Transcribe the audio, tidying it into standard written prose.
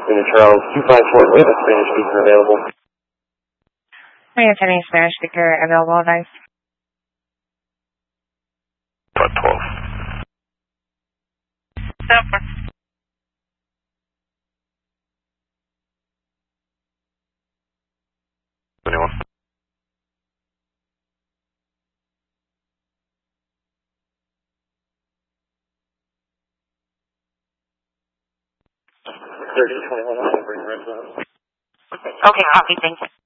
Unit Charles 254, we have a Spanish speaker available. We have any Spanish speaker available, guys? 12. Super. Anyone? $3021, I'll bring the rest of that. Okay, copy, thank you.